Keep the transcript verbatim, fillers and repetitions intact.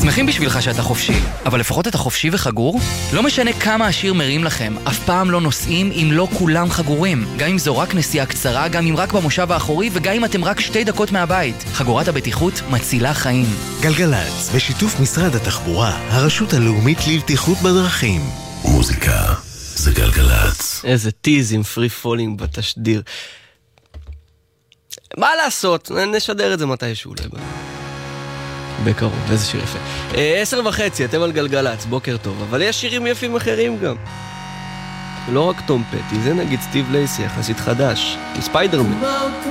שמחים בשבילך שאתה חופשי, אבל לפחות אתה חופשי וחגור? לא משנה כמה השיר מרים לכם, אף פעם לא נוסעים אם לא כולם חגורים. גם אם זו רק נסיעה קצרה, גם אם רק במושב האחורי, וגם אם אתם רק שתי דקות מהבית. חגורת הבטיחות מצילה חיים. גלגלץ, בשיתוף משרד התחבורה, הרשות הלאומית לבטיחות בדרכים. מוזיקה זה גלגלץ. איזה טיז עם פרי פולינג בתשדיר. מה לעשות? נשדר את זה מתישהו אולי. בקרוב, איזה שיר יפה. עשר וחצי, אתם על גלגלץ, בוקר טוב. אבל יש שירים יפים אחרים גם. לא רק תום פטי, זה נגיד סטיב לייסי, יחסית חדש. ספיידרמן.